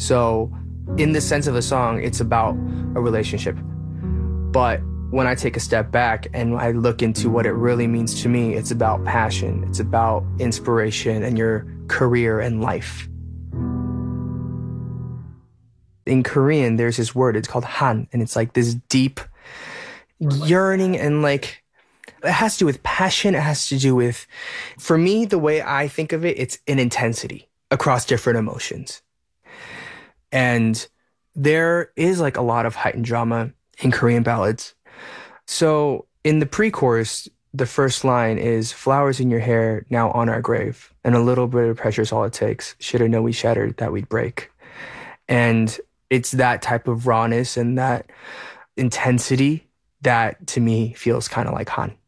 So in the sense of the song, it's about a relationship. But when I take a step back and I look into what it really means to me, it's about passion. It's about inspiration and your career and life. In Korean, there's this word, it's called han, and it's like this deep yearning and like, it has to do with passion. It has to do with, for me, the way I think of it, it's an intensity across different emotions. And there is like a lot of heightened drama in Korean ballads. So in the pre-chorus, the first line is, flowers in your hair, now on our grave. And a little bit of pressure's all it takes. Should have known we shattered, that we'd break. And it's that type of rawness and that intensity that, to me, feels kind of like Han.